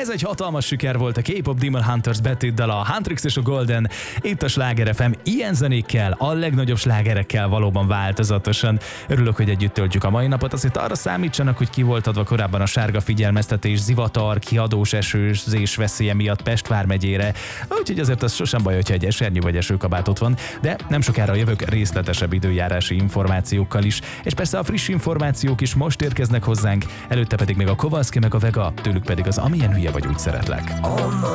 Ez egy hatalmas siker volt, a K-pop Demon Hunters betétdala, a Huntrix és a Golden, itt a Sláger FM, ilyen zenékkel, a legnagyobb slágerekkel valóban változatosan. Örülök, hogy együtt töltjük a mai napot, azért arra számítsanak, hogy ki volt adva korábban a sárga figyelmeztetés, zivatar, kiadós esőzés veszélye miatt Pest vármegyére, úgyhogy azért az sosem baj, hogyha egy esernyő vagy esőkabátot van, de nem sokára jövök részletesebb időjárási információkkal is, és persze a friss információk is most érkeznek hozzánk, előtte pedig még a Kowalski meg a Vega, tőlük pedig az Amilyen hülye vagy úgy szeretlek.